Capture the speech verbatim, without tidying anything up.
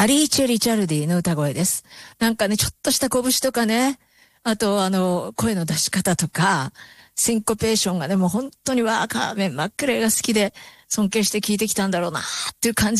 アリーチェ・リチャルディの歌声です。なんかね、ちょっとした拳とかね、あとあの、声の出し方とか、シンコペーションがね、もう本当にわー、カーメン・マックレーが好きで、尊敬して聴いてきたんだろうなっていう感じ